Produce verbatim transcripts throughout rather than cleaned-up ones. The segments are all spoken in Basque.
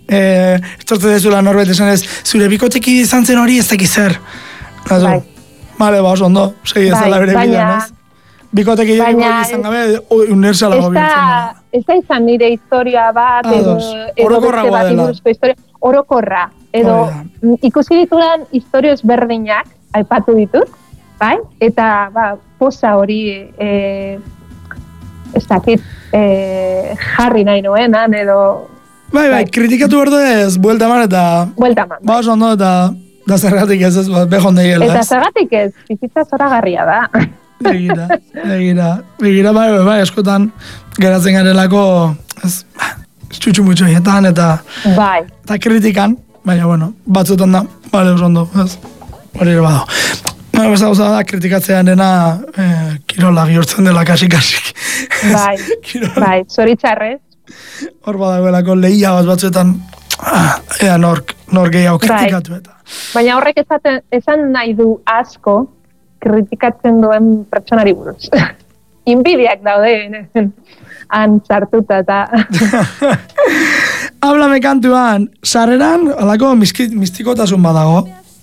eh, estortze dezula norbait esan ez, zure bikoteki izan zen hori ez dakiz zer. Bai. Bale, ba, oso ondo, segi ez dela bere bidean, ez? Bikoteki izan gabe, universalago bihurtzen da. Ez da izan nire historia bat, edo beste bat inguruzko historia, orokorra. Edo ikusi ditudan historio ezberdinak, aipatu ditut, bai? Eta, ba, posa hori, ez dakit, jarri nahi noenan, edo... Bai, bai, kritikatu berdu ez, buelta eman eta... Buelta eman. Ba, oso ondo eta... Da zergatik ez ez, behon degela ez. Eta zergatik ez, bizitza zoragarria da. Begira, begira, begira, bai, bai, bai, eskotan geratzen garelako, ez, txutxu mutxoietan eta... Bai. Eta kritikan, baina, bueno, batzutan da, bale, oso ondo, ez, hori ere bado. Baina, besta gauza da, kritikatzean dena eh, kirola bihurtzen dela kasik-kasik. Bai, bai, zoritxarrez. Hor badagoelako lehia bat batzuetan, ah, ea nork, nork gehiago kritikatu eta. Baina horrek esaten, esan nahi du asko kritikatzen duen pertsonari buruz. Inbidiak daude, han sartuta eta... Hablame kantuan, sarreran, alako mistikotasun badago.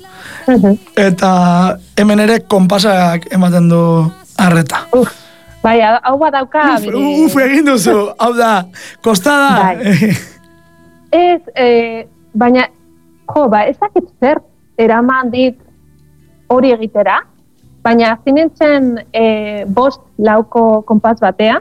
Eta hemen ere konpasak ematen du arreta. Uf, bai, hau badauka... Uf, uf, egin duzu, hau da, kostada. Bai. Ez, eh, baina... Jo, ba, ezakit zer eraman dit hori egitera, baina zinintzen e, bost lauko konpaz batean,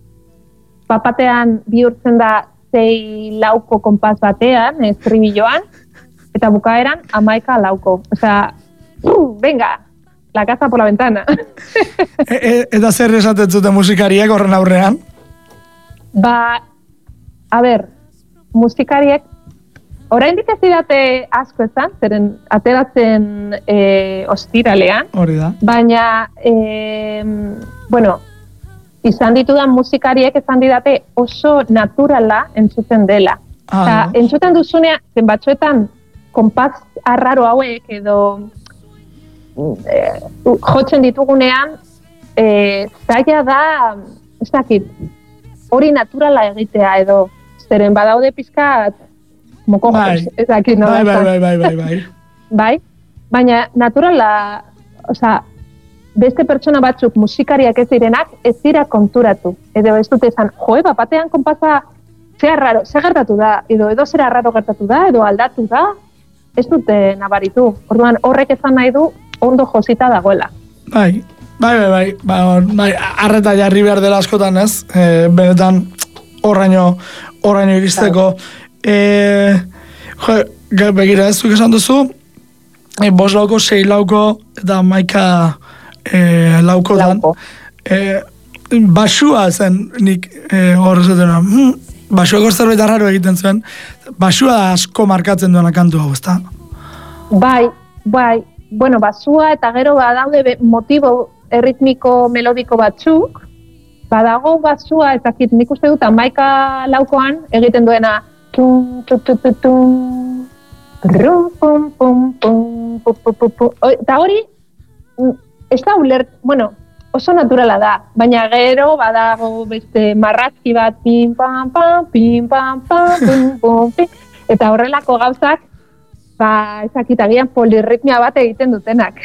bapatean bihurtzen da zei lauko konpaz batean, estribilloan, eta bukaeran amaika lauko. Osea, uh, venga, la casa por la ventana. e, e, eta zer esaten zuten musikariek horren aurrean? Ba, a ber, musikariek oraindik ez didate asko ezan, zeren ateratzen e, ostiralean. Hori da. Baina, e, bueno, izan ditudan musikariek esan didate oso naturala entzuten dela. Ah, Eta, entzuten duzunean, zen batzuetan, konpaz arraro hauek edo e, jotzen ditugunean, e, zaila da, ez dakit, hori naturala egitea edo, zeren badaude pizkat, mokojos, bai. Ez dakit, no? Bai, bai, bai, bai, bai, bai. Bai, baina naturala, osea, beste pertsona batzuk musikariak ez direnak ez dira konturatu. Edo ez dute esan, joe, bapatean konpasa, zea raro, ze gertatu da, edo edo zera raro gertatu da, edo aldatu da, ez dute nabaritu. Orduan, horrek esan nahi du, ondo josita dagoela. Bai, bai, bai, bai, bai, bai, arreta jarri behar dela askotan ez, e, benetan horraino, horraino iristeko. E, jo, begira ez duk esan duzu, e, bos lauko, sei lauko, eta maika e, lauko dan. E, basua zen nik e, horrezaten, hmm, basuako zerbait arraro egiten zuen, basua asko markatzen duena kantu hau, ezta? Bai, bai, bueno, basua eta gero badaude motibo erritmiko melodiko batzuk, badago basua, eta nik uste dut, maika laukoan egiten duena, tum, tum, tum, tum, tum, rum, pum, pum, pum, pum, pum, pum, pum. Eta hori, ez da ulert, bueno, oso naturala da, baina gero badago beste marrazki bat, pim, pam, pam, pim, pam, pam, pum, pum, pim, eta horrelako gauzak, ba, ezakitagian polirritmia bat egiten dutenak.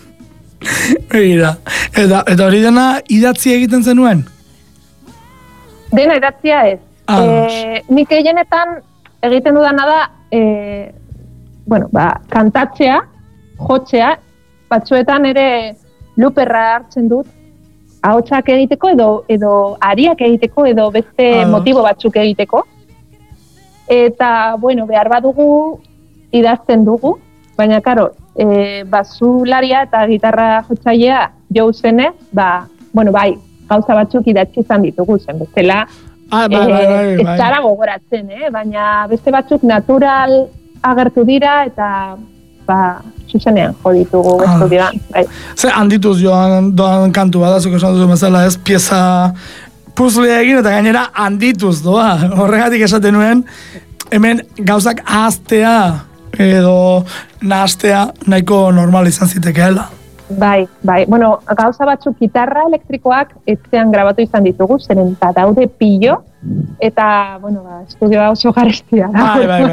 Begira, eta, eta hori dena idatzi egiten zenuen? Dena idatzia ez. E, nik gehienetan egiten dudana da, e, bueno, ba, kantatzea, jotzea, batzuetan ere luperra hartzen dut, ahotsak egiteko edo edo ariak egiteko edo beste ah, motibo batzuk egiteko. Eta, bueno, behar badugu idazten dugu, baina, karo, e, basularia eta gitarra jotzailea jo zenez, ba, bueno, bai, gauza batzuk idatzi izan ditugu zen, bestela, ah, bai, bai, bai, ez bai. zara gogoratzen, eh? Baina beste batzuk natural agertu dira eta ba, zuzenean jo ditugu ah. estudioan. Bai. Ze handituz joan doan kantu bat, azuk esan duzu bezala ez, pieza puzlea egin eta gainera handituz doa. Horregatik esaten nuen, hemen gauzak ahaztea edo nahastea nahiko normal izan zitekeela. Bai, bai. Bueno, gauza batzuk gitarra elektrikoak etxean grabatu izan ditugu, zeren eta daude pillo, eta, bueno, ba, estudioa oso garestia. Bai, bai, bai.